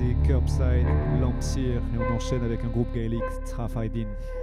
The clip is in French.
Curbside, Lampsir, et on enchaîne avec un groupe gaélique, Trafaidin.